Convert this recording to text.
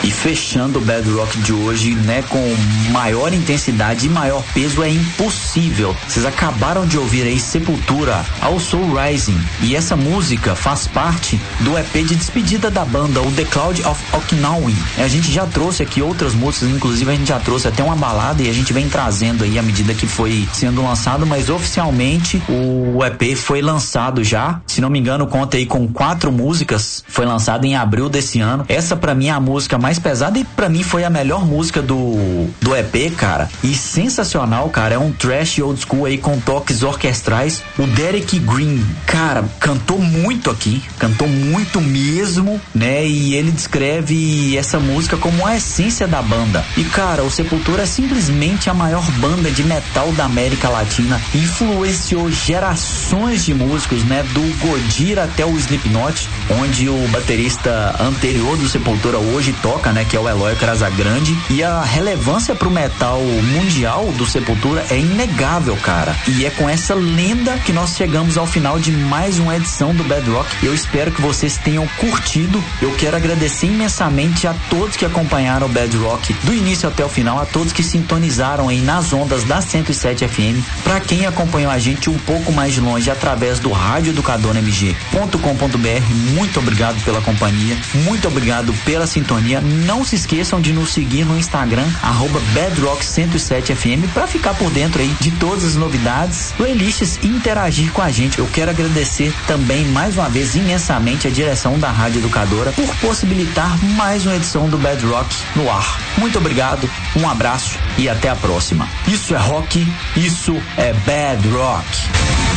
E fechando o Bad Rock de hoje, né, com maior intensidade e maior peso é impossível. Vocês acabaram de ouvir aí Sepultura, All Soul Rising, e essa música faz parte do EP de despedida da banda, o The Cloud of Okinawa. A gente já trouxe aqui outras músicas, inclusive a gente já trouxe até uma balada e a gente vem trazendo aí à medida que foi sendo lançado, mas oficialmente o EP foi lançado já, se não me engano conta aí com 4 músicas, foi lançado em abril desse ano. Essa pra mim é a música mais pesada e pra mim foi a melhor música do EP, cara, e sensacional, cara, é um thrash old school aí com toques orquestrais. O Derek Green, cara, cantou muito aqui, cantou muito mesmo, né, e ele descreve essa música como a essência da banda. E cara, o Sepultura é simplesmente a maior banda de metal da América Latina, influenciou gerações de músicos, né, do Gojira até o Slipknot, onde o baterista anterior do Sepultura hoje toca, né, que é o Eloy Casagrande, e a relevância pro metal mundial do Sepultura é inegável, cara. E é com essa lenda que nós chegamos ao final de mais uma edição do Bad Rock. Eu espero que vocês tenham curtido. Eu quero agradecer imensamente a todos que acompanharam o Bad Rock do início até o final, a todos que sintonizaram aí nas ondas da 107 FM, para quem acompanhou a gente um pouco mais de longe através do radioeducadormg.com.br, muito obrigado pela companhia, muito obrigado pela sintonia. Não se esqueçam de nos seguir no Instagram, @bedrock107fm, para ficar por dentro aí de todas as novidades, playlists e interagir com a gente. Eu quero agradecer também mais uma vez imensamente a direção da Rádio Educadora por possibilitar mais uma edição do Bad Rock no ar. Muito obrigado, um abraço e até a próxima. Isso é rock, isso é Bad Rock.